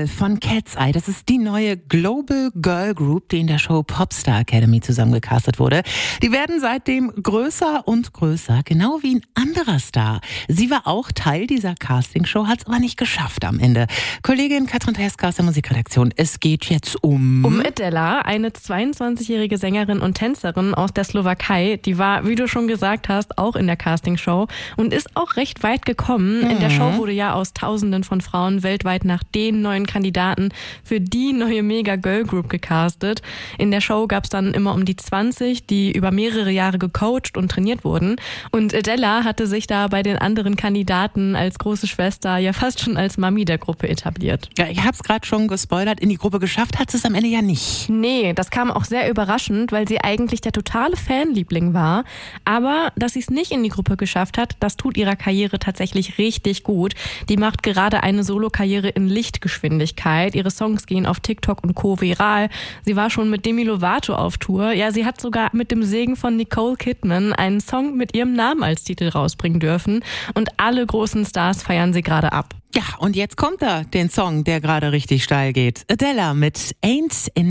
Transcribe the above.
Girl von Cat's Eye. Das ist die neue Global Girl Group, die in der Show Popstar Academy zusammengecastet wurde. Die werden seitdem größer und größer, genau wie ein anderer Star. Sie war auch Teil dieser Castingshow, hat es aber nicht geschafft am Ende. Kollegin Katrin Teska aus der Musikredaktion, es geht jetzt um Edela, eine 22-jährige Sängerin und Tänzerin aus der Slowakei. Die war, wie du schon gesagt hast, auch in der Castingshow und ist auch recht weit gekommen. In der Show wurde ja aus Tausenden von Frauen weltweit nach den neuen Kandidaten für die neue Mega-Girl-Group gecastet. In der Show gab es dann immer um die 20, die über mehrere Jahre gecoacht und trainiert wurden. Und Edela hatte sich da bei den anderen Kandidaten als große Schwester ja fast schon als Mami der Gruppe etabliert. Ja, ich hab's gerade schon gespoilert, in die Gruppe geschafft hat sie es am Ende ja nicht. Nee, das kam auch sehr überraschend, weil sie eigentlich der totale Fanliebling war. Aber dass sie es nicht in die Gruppe geschafft hat, das tut ihrer Karriere tatsächlich richtig gut. Die macht gerade eine Solo-Karriere in Lichtgeschwindigkeit. Ihre Songs gehen auf TikTok und Co. viral. Sie war schon mit Demi Lovato auf Tour. Ja, sie hat sogar mit dem Segen von Nicole Kidman einen Song mit ihrem Namen als Titel rausbringen dürfen. Und alle großen Stars feiern sie gerade ab. Ja, und jetzt kommt den Song, der gerade richtig steil geht. Edela mit Ain't in